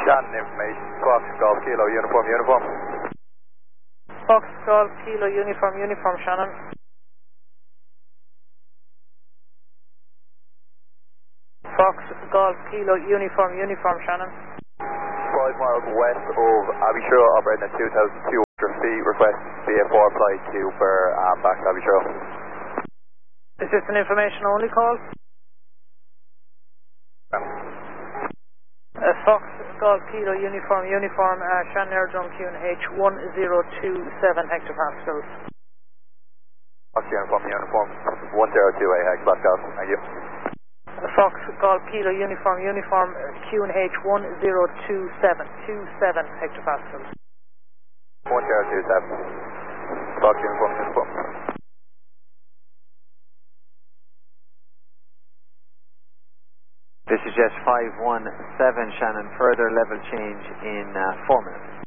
Shannon information, Fox Golf Kilo, uniform. Fox Golf Kilo, uniform, Shannon. Fox Golf Kilo, uniform, Shannon. 5 miles west of Abbeyshire, operating at 2,200 feet, request BA4 flight for back to Abbeyshire. Is this an information only call? Fox Golf Kilo, uniform, Shannon Airdrome QNH 1027 hectopascals. Fox uniform, 102 hectopascals, thank you. Fox Golf Kilo, uniform, QNH 1027 hectopascals. 1027. Fox uniform. This is Jet 517, Shannon, further level change in 4 minutes.